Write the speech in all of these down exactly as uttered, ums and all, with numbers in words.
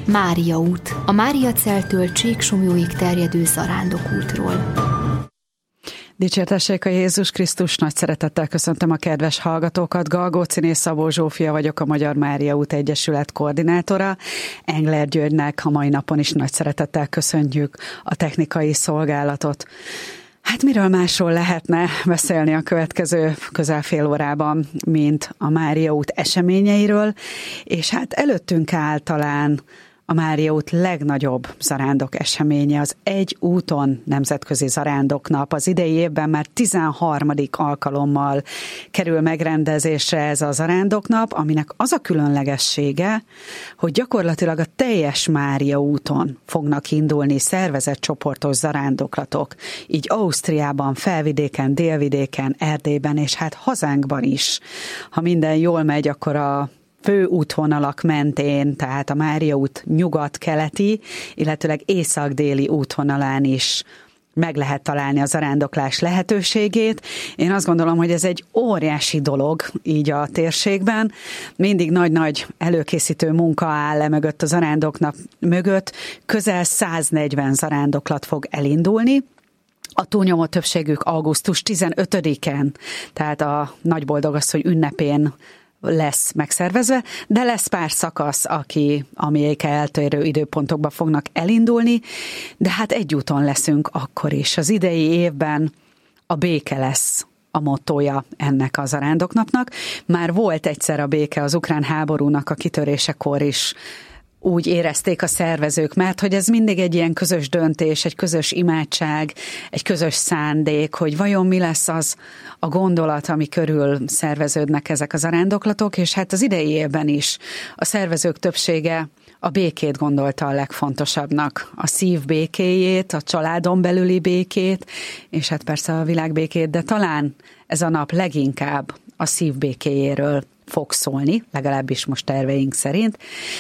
Mária út, a Máriaceltől Csíksomlyóig terjedő zarándokútról. Dicsértessék a Jézus Krisztus, nagy szeretettel köszöntöm a kedves hallgatókat. Galgóciné Szabó Zsófia vagyok, a Magyar Mária út Egyesület koordinátora. Engler Györgynek a mai napon is nagy szeretettel köszönjük a technikai szolgálatot. Hát miről másról lehetne beszélni a következő közel fél órában, mint a Mária út eseményeiről, és hát előttünk áll talán a Mária út legnagyobb zarándok eseménye, az Egy úton nemzetközi zarándoknap. Az idei évben már tizenharmadik alkalommal kerül megrendezésre ez a zarándoknap, aminek az a különlegessége, hogy gyakorlatilag a teljes Mária úton fognak indulni szervezett csoportos zarándoklatok. Így Ausztriában, Felvidéken, Délvidéken, Erdélyben és hát hazánkban is. Ha minden jól megy, akkor a fő útvonalak mentén, tehát a Mária út nyugat-keleti, illetőleg észak-déli útvonalán is meg lehet találni a zarándoklás lehetőségét. Én azt gondolom, hogy ez egy óriási dolog így a térségben. Mindig nagy-nagy előkészítő munka áll le mögött a zarándoknap mögött. Közel száznegyven zarándoklat fog elindulni. A túlnyomó többségük augusztus tizenötödikén, tehát a Nagyboldogasszony ünnepén lesz megszervezve, de lesz pár szakasz, aki, amelyek eltérő időpontokba fognak elindulni, de hát egy úton leszünk akkor is. Az idei évben a béke lesz a mottója ennek a zarándoknapnak. Már volt egyszer a béke az ukrán háborúnak a kitörésekor is, úgy érezték a szervezők, mert hogy ez mindig egy ilyen közös döntés, egy közös imádság, egy közös szándék, hogy vajon mi lesz az a gondolat, ami körül szerveződnek ezek a zarándoklatok, és hát az idei évben is a szervezők többsége a békét gondolta a legfontosabbnak, a szív békéjét, a családon belüli békét, és hát persze a világ békét, de talán ez a nap leginkább a szív békéjéről fog szólni, legalábbis most terveink szerint.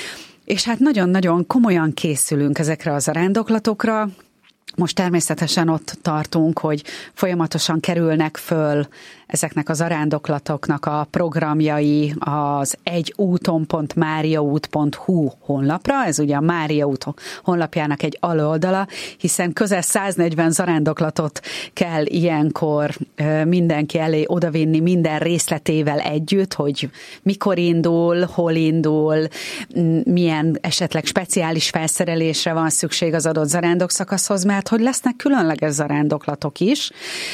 És hát nagyon-nagyon komolyan készülünk ezekre a zarándoklatokra. Most természetesen ott tartunk, hogy folyamatosan kerülnek föl ezeknek a zarándoklatoknak a programjai az egyúton pont máriaút pont hu honlapra, ez ugye a Mária út honlapjának egy aloldala, hiszen közel száznegyven zarándoklatot kell ilyenkor mindenki elé odavinni minden részletével együtt, hogy mikor indul, hol indul, milyen esetleg speciális felszerelésre van szükség az adott zarándokszakaszhoz, mert hogy lesznek különleges zarándoklatok is.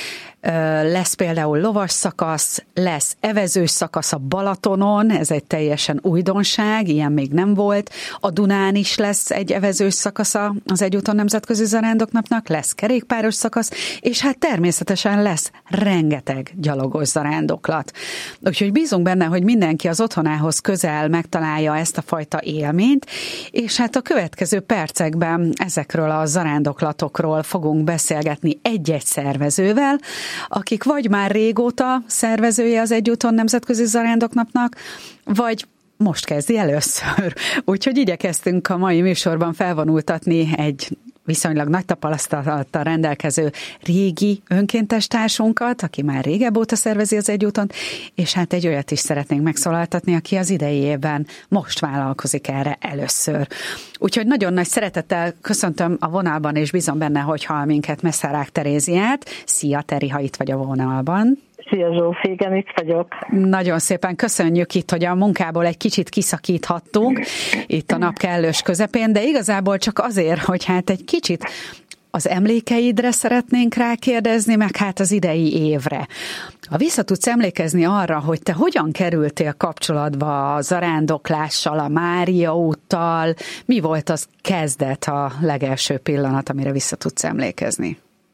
Lesz például lovas szakasz, lesz evezős szakasz a Balatonon, ez egy teljesen újdonság, ilyen még nem volt. A Dunán is lesz egy evezős szakasza az Egyúton nemzetközi zarándoknapnak, lesz kerékpáros szakasz, és hát természetesen lesz rengeteg gyalogos zarándoklat. Úgyhogy bízunk benne, hogy mindenki az otthonához közel megtalálja ezt a fajta élményt, és hát a következő percekben ezekről a zarándoklatokról fogunk beszélgetni egy-egy szervezővel, akik vagy már régóta szervezője az Egyúton nemzetközi zarándoknapnak, vagy most kezdi először. Úgyhogy igyekeztünk a mai műsorban felvonultatni egy viszonylag nagy tapasztalattal rendelkező régi önkéntes társunkat, aki már régebb óta szervezi az Egyútont, és hát egy olyat is szeretnénk megszólaltatni, aki az idei évben most vállalkozik erre először. Úgyhogy nagyon nagy szeretettel köszöntöm a vonalban, és bízom benne, hogy hall minket Messzárák Teréziát. Szia, Teri, ha itt vagy a vonalban. Szia Zsófi, igen, itt vagyok. Nagyon szépen köszönjük itt, hogy a munkából egy kicsit kiszakíthattunk itt a nap kellős közepén, de igazából csak azért, hogy hát egy kicsit az emlékeidre szeretnénk rákérdezni, meg hát az idei évre. Ha vissza tudsz emlékezni arra, hogy te hogyan kerültél kapcsolatba a zarándoklással, a Mária úttal, mi volt az kezdet, a legelső pillanat, amire vissza tudsz emlékezni?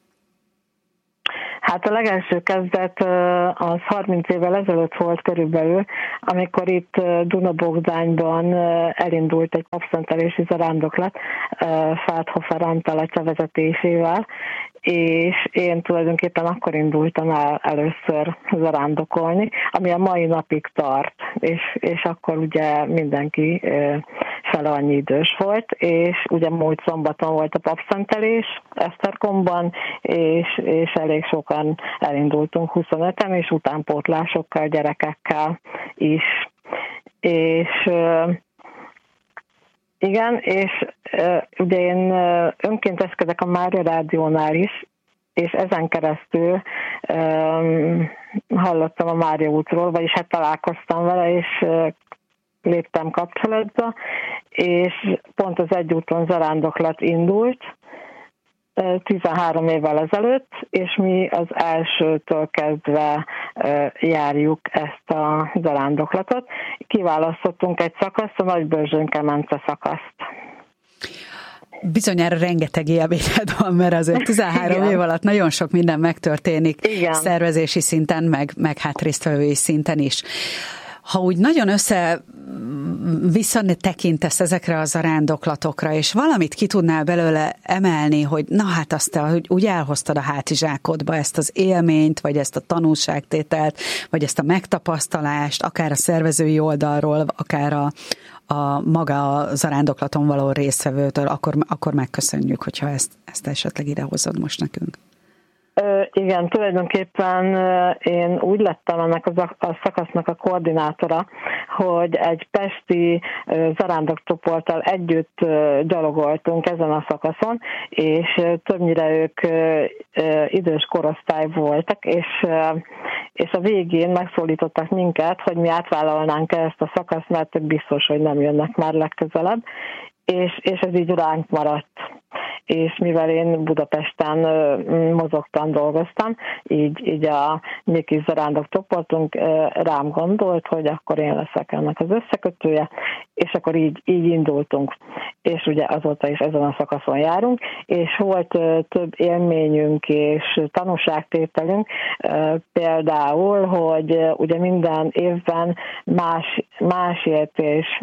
Hát a legelső kezdet az harminc évvel ezelőtt volt körülbelül, amikor itt Duna-Bogdányban elindult egy napszentelési zarándoklat Feldhofer Antal atya vezetésével, és én tulajdonképpen akkor indultam el először zarándokolni, ami a mai napig tart, és, és akkor ugye mindenki fele annyi idős volt, és ugye múlt szombaton volt a papszentelés Esztergomban, és, és elég sokan elindultunk huszonöten, és utánpótlásokkal, gyerekekkel is. És Igen, és uh, ugye én uh, önkénteskedek a Mária Rádiónál is, és ezen keresztül um, hallottam a Mária útról, vagyis hát találkoztam vele, és uh, léptem kapcsolatba, és pont az Egy úton zarándoklat indult tizenhárom évvel ezelőtt, és mi az elsőtől kezdve járjuk ezt a zarándoklatot. Kiválasztottunk egy szakaszt, a Nagybörzsöny-Kemence szakaszt. Bizonyára rengeteg élményed van, mert azért tizenhárom év alatt nagyon sok minden megtörténik. Igen. Szervezési szinten, meg, meg hát résztvevői szinten is. Ha úgy nagyon össze visszatekintesz ezekre a zarándoklatokra, és valamit ki tudnál belőle emelni, hogy na hát azt te hogy úgy elhoztad a hátizsákodba ezt az élményt, vagy ezt a tanulságtételt, vagy ezt a megtapasztalálást, akár a szervezői oldalról, akár a, a maga a zarándoklaton való résztvevőtől, akkor, akkor megköszönjük, hogyha ezt, ezt esetleg idehozod most nekünk. Igen, tulajdonképpen én úgy lettem ennek a szakasznak a koordinátora, hogy egy pesti zarándokcsoporttal együtt gyalogoltunk ezen a szakaszon, és többnyire ők idős korosztály voltak, és, és a végén megszólítottak minket, hogy mi átvállalnánk ezt a szakaszt, mert biztos, hogy nem jönnek már legközelebb, és, és ez így ránk maradt. És mivel én Budapesten mozogtam, dolgoztam, így, így a mi kis zarándok csoportunk rám gondolt, hogy akkor én leszek ennek az összekötője, és akkor így, így indultunk. És ugye azóta is ezen a szakaszon járunk, és volt több élményünk és tanúságtételünk, például, hogy ugye minden évben más, másért és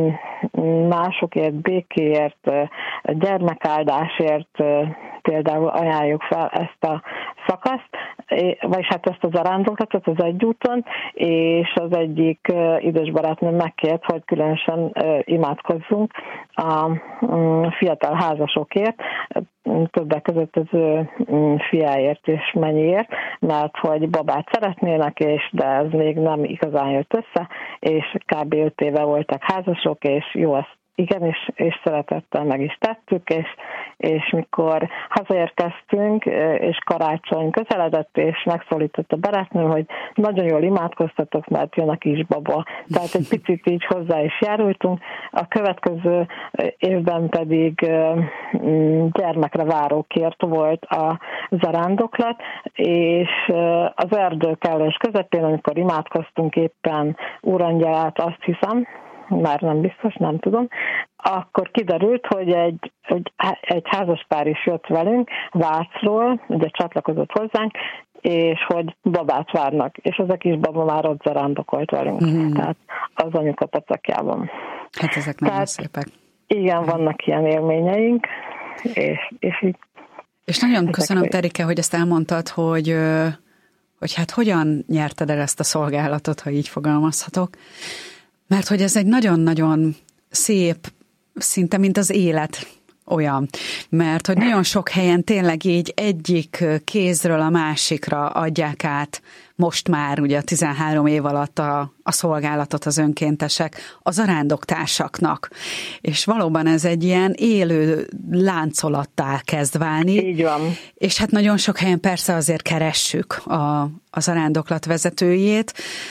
másokért, békéért, gyermekáldásért például ajánljuk fel ezt a szakaszt, vagyis hát ezt a zarándoklatot az Egy úton, és az egyik idős barátnőm megkért, hogy különösen imádkozzunk a fiatal házasokért, többek között az ő fiáért és mennyiért, mert hogy babát szeretnének, és de ez még nem igazán jött össze, és kb. öt éve voltak házasok, és jó, ezt igen, és, és szeretettel meg is tettük, és, és mikor hazaérkeztünk, és karácsony közeledett, és megszólított a barátnő, hogy nagyon jól imádkoztatok, mert jön a kisbaba. Tehát egy picit így hozzá is járultunk. A következő évben pedig gyermekre várókért volt a zarándoklat, és az erdő kellős közepén, amikor imádkoztunk éppen Úrangyalát, azt hiszem, már nem biztos, nem tudom, akkor kiderült, hogy egy, hogy egy házaspár is jött velünk Vácról, ugye csatlakozott hozzánk, és hogy babát várnak, és az a kis baba már ott zarándokolt velünk, mm. tehát az anyuka pacakjában. Hát ezek nagyon tehát, szépek. Igen, vannak ilyen élményeink, és, és így. És nagyon köszönöm, Terike, hogy ezt elmondtad, hogy, hogy hát hogyan nyerted el ezt a szolgálatot, ha így fogalmazhatok. Mert hogy ez egy nagyon-nagyon szép, szinte mint az élet olyan. Mert hogy nagyon sok helyen tényleg így egyik kézről a másikra adják át most már ugye a tizenhárom év alatt a, a szolgálatot az önkéntesek a zarándoktársaknak. És valóban ez egy ilyen élő láncolattá kezd válni. Így van. És hát nagyon sok helyen persze azért keressük a, a zarándoklat vezetőjét,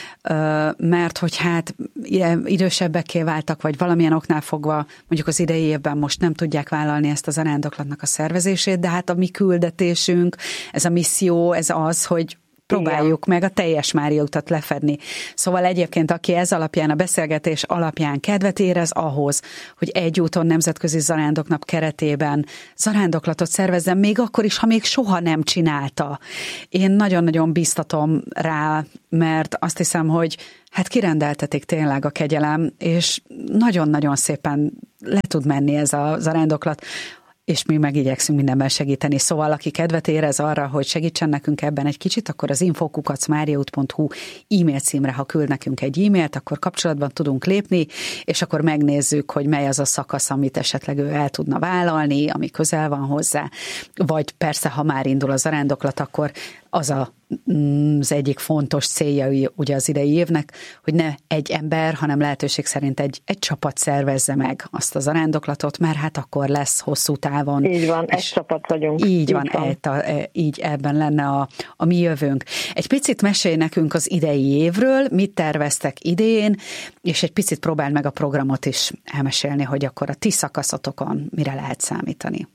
mert hogy hát idősebbekké váltak, vagy valamilyen oknál fogva mondjuk az idei évben most nem tudják vállalni ezt a zarándoklatnak a szervezését, de hát a mi küldetésünk, ez a misszió, ez az, hogy próbáljuk Igen. meg a teljes Mária utat lefedni. Szóval egyébként, aki ez alapján, a beszélgetés alapján kedvet érez ahhoz, hogy Egy úton nemzetközi zarándoknap keretében zarándoklatot szervezzen, még akkor is, ha még soha nem csinálta. Én nagyon-nagyon biztatom rá, mert azt hiszem, hogy hát kirendeltetik tényleg a kegyelem, és nagyon-nagyon szépen le tud menni ez a zarándoklat, és mi megigyekszünk mindenben segíteni. Szóval, aki kedvet érez arra, hogy segítsen nekünk ebben egy kicsit, akkor az info kukac máriaút pont hu e-mail címre, ha küld nekünk egy e-mailt, akkor kapcsolatban tudunk lépni, és akkor megnézzük, hogy mely az a szakasz, amit esetleg ő el tudna vállalni, ami közel van hozzá, vagy persze, ha már indul a zarándoklat, akkor az a, az egyik fontos célja ugye az idei évnek, hogy ne egy ember, hanem lehetőség szerint egy, egy csapat szervezze meg azt a zarándoklatot, mert hát akkor lesz hosszú távon. Így van, egy csapat vagyunk. Így, így van, van. Egy, így ebben lenne a, a mi jövőnk. Egy picit mesélj nekünk az idei évről, mit terveztek idén, és egy picit próbáld meg a programot is elmesélni, hogy akkor a ti szakaszotokon mire lehet számítani.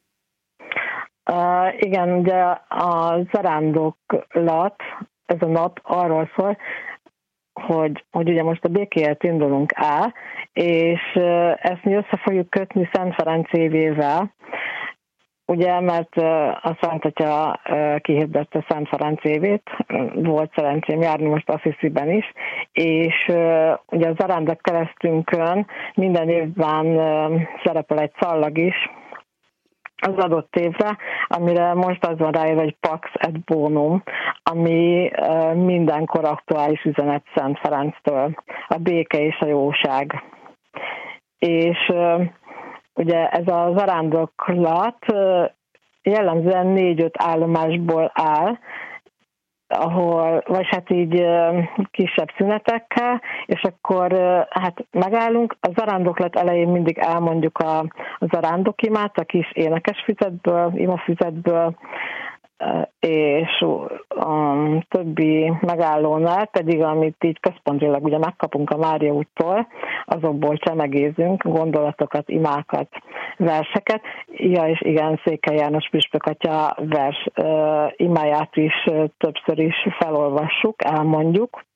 Uh, igen, ugye a zarándoklat, ez a nap arról szól, hogy, hogy ugye most a békéért indulunk el, és uh, ezt mi össze fogjuk kötni Szent Ferenc évével, ugye, mert uh, a Szent Atya uh, kihirdette Szent Ferenc évét, volt szerencsém járni most Assisiben is, és uh, ugye a zarándok keresztünkön minden évben uh, szerepel egy szallag is, az adott évre, amire most az van ráírva, hogy Pax et Bonum, ami uh, mindenkor aktuális üzenet Szent Ferenctől, a béke és a jóság. És uh, ugye ez a zarándoklat uh, jellemzően négy-öt állomásból áll, ahol, vagy hát így kisebb szünetekkel, és akkor hát megállunk. A zarándoklat elején mindig elmondjuk a, a zarándokimát, a kis énekesfüzetből, imafüzetből, és a többi megállónál pedig, amit így központilag ugye megkapunk a Mária úttól, azokból csemegézünk gondolatokat, imákat, verseket. Ja, és igen, Székely János püspök atya vers uh, imáját is uh, többször is felolvassuk, elmondjuk,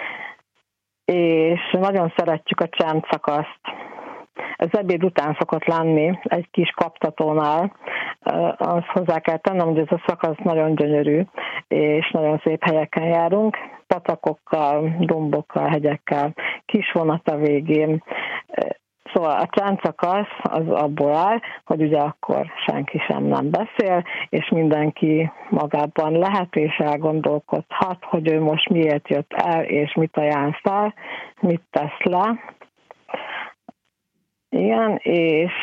és nagyon szeretjük a csendszakaszt. Ez ebéd után szokott lenni egy kis kaptatónál, azt hozzá kell tennem, hogy ez a szakasz nagyon gyönyörű, és nagyon szép helyeken járunk, patakokkal, dombokkal, hegyekkel, kis vonat a végén. Szóval a csendszakasz az abból áll, hogy ugye akkor senki sem nem beszél, és mindenki magában lehet, és elgondolkodhat, hogy ő most miért jött el, és mit ajánl fel, mit tesz le. Igen, és,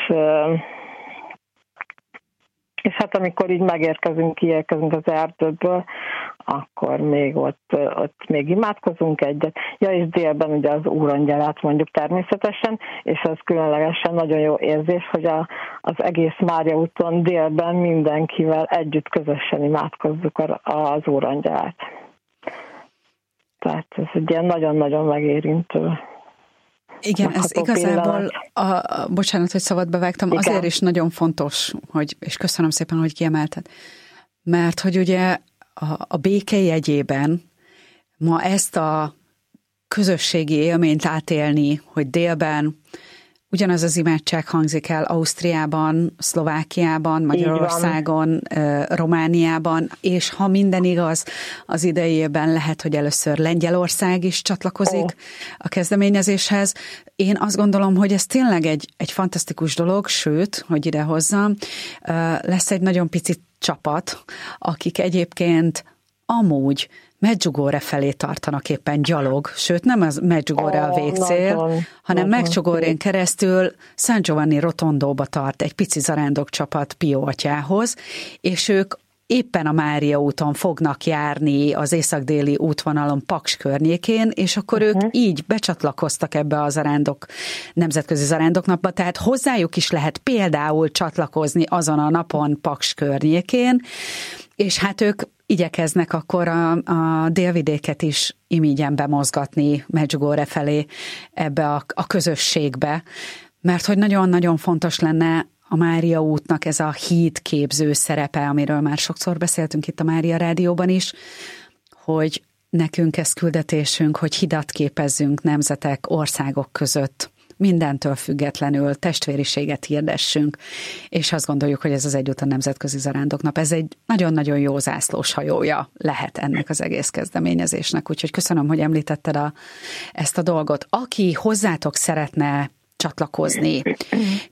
és hát amikor így megérkezünk, kiérkezünk az erdőből, akkor még ott, ott még imádkozunk egyet. Ja, és délben ugye az úrangyalát mondjuk természetesen, és az különlegesen nagyon jó érzés, hogy a, az egész Mária úton délben mindenkivel együtt közösen imádkozzuk az úrangyalát. Tehát ez egy ilyen nagyon-nagyon megérintő. Igen, ez igazából, a, a, bocsánat, hogy szabadba vágtam, igen. Azért is nagyon fontos, hogy, és köszönöm szépen, hogy kiemelted, mert hogy ugye a, a béke jegyében ma ezt a közösségi élményt átélni, hogy délben ugyanaz az imádság hangzik el Ausztriában, Szlovákiában, Magyarországon, Romániában, és ha minden igaz, az idei évben lehet, hogy először Lengyelország is csatlakozik oh. a kezdeményezéshez. Én azt gondolom, hogy ez tényleg egy, egy fantasztikus dolog, sőt, hogy idehozzam, lesz egy nagyon pici csapat, akik egyébként amúgy Medjugorje felé tartanak éppen gyalog, sőt nem az Medjugorje a végcél, oh, nagyon, hanem Medjugorjén keresztül San Giovanni Rotondóba tart egy pici zarándokcsapat Pio atyához, és ők éppen a Mária úton fognak járni az észak-déli útvonalon Paks környékén, és akkor uh-huh. ők így becsatlakoztak ebbe a zarándok, nemzetközi zarándoknapba, tehát hozzájuk is lehet például csatlakozni azon a napon Paks környékén, és hát ők igyekeznek akkor a, a délvidéket is imígyen bemozgatni Medjugorje felé ebbe a, a közösségbe, mert hogy nagyon-nagyon fontos lenne a Mária útnak ez a hídképző szerepe, amiről már sokszor beszéltünk itt a Mária Rádióban is, hogy nekünk ez küldetésünk, hogy hidat képezzünk nemzetek, országok között, mindentől függetlenül testvériséget hirdessünk, és azt gondoljuk, hogy ez az egyúttal nemzetközi zarándoknap, ez egy nagyon-nagyon jó zászlós hajója lehet ennek az egész kezdeményezésnek, úgyhogy köszönöm, hogy említetted a, ezt a dolgot. Aki hozzátok szeretne csatlakozni,